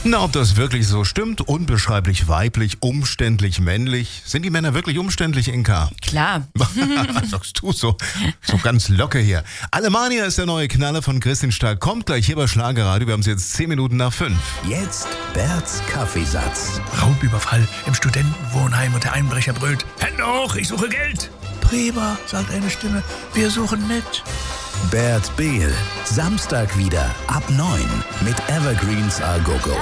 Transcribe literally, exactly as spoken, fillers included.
Na, ob das wirklich so stimmt? Unbeschreiblich weiblich, umständlich männlich. Sind die Männer wirklich umständlich, Inka? Klar. Was sagst du so? So ganz locker hier. Alemannia ist der neue Knaller von Christian Stark. Kommt gleich hier bei Schlagerradio. Wir haben es jetzt zehn Minuten nach fünf. Jetzt Berts Kaffeesatz. Raubüberfall im Studentenwohnheim und der Einbrecher brüllt: Hände hoch, ich suche Geld. Prima, sagt eine Stimme, wir suchen nett. Bert Behl. Samstag wieder ab neun mit Evergreens A Go Go.